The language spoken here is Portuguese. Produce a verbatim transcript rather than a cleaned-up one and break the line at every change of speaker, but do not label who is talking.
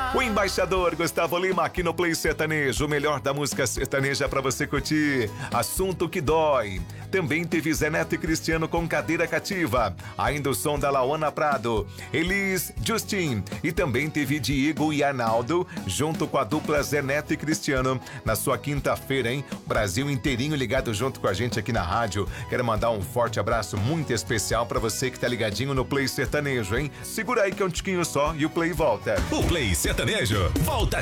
O embaixador Gustavo Lima aqui no Play Sertanejo. O melhor da música sertaneja pra você curtir. Assunto que dói. Também teve Zé Neto e Cristiano com Cadeira Cativa. Ainda o som da Lauana Prado, Elis, Justin. E também teve Diego e Arnaldo junto com a dupla Zé Neto e Cristiano na sua quinta-feira, hein? Brasil inteirinho ligado junto com a gente aqui na rádio. Quero mandar um forte abraço muito especial pra você que tá ligadinho no Play Sertanejo, hein? Segura aí que é um tiquinho só e o Play volta.
O Play Sertanejo volta